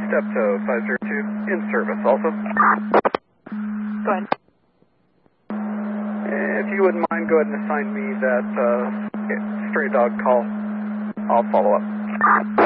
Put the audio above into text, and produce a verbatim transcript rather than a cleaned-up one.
Step to five zero two, in service also. Go ahead. If you wouldn't mind, go ahead and assign me that uh, stray dog call. I'll follow up.